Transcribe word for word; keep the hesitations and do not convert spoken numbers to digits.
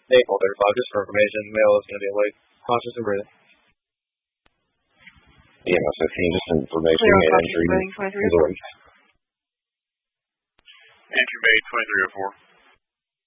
eight four thirty-five, just for information, male is going to be awake, conscious and breathing. E M S fifteen, just information, and entry. Entry made twenty-three oh four.